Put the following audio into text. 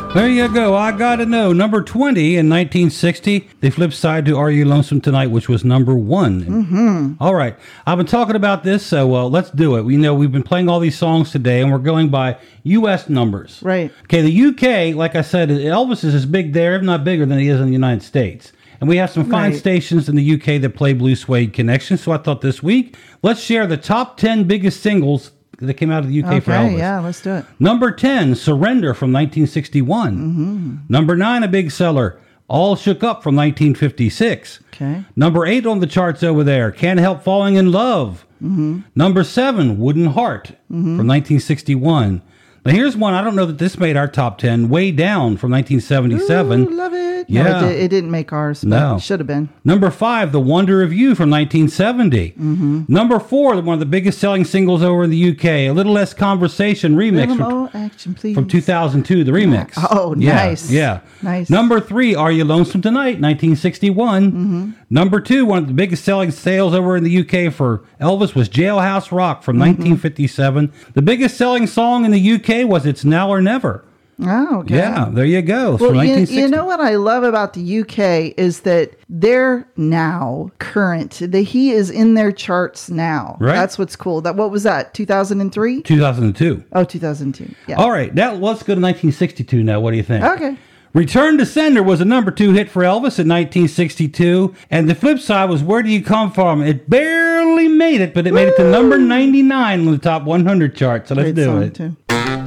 There you go. I Gotta Know. Number 20 in 1960. The flip side to Are You Lonesome Tonight, which was number 1. Mm-hmm. All right. I've been talking about this, so let's do it. We've been playing all these songs today, and we're going by U.S. numbers. Right. Okay, the U.K., like I said, Elvis is as big there, if not bigger, than he is in the United States. And we have some fine stations in the UK that play Blue Suede Connection. So I thought this week, let's share the top 10 biggest singles that came out of the UK for Elvis. Yeah, let's do it. Number 10, Surrender from 1961. Mm-hmm. Number 9, a big seller, All Shook Up from 1956. Okay. Number 8 on the charts over there, Can't Help Falling in Love. Mm-hmm. Number 7, Wooden Heart from 1961. Now here's one, I don't know that this made our top 10, Way Down from 1977. Ooh, love it. Yeah. No, it didn't make ours, but it should have been. Number 5, The Wonder of You from 1970. Mm-hmm. Number 4, one of the biggest selling singles over in the UK, A Little Less Conversation remix from 2002, the remix. Oh, nice. Yeah. Nice. Number 3, Are You Lonesome Tonight, 1961. Mm-hmm. Number 2, one of the biggest selling sales over in the UK for Elvis was Jailhouse Rock from 1957. The biggest selling song in the UK was It's Now or Never. Oh, okay. Yeah, there you go. Well, you know what I love about the UK is that they're now current. He is in their charts now. Right. That's what's cool. What was that? 2003? 2002. Oh, 2002. Yeah. All right. Now let's go to 1962 now. What do you think? Okay. Return to Sender was a number 2 hit for Elvis in 1962. And the flip side was Where Do You Come From? It barely made it, but it made it to number 99 on the top 100 chart. So let's do it. Too.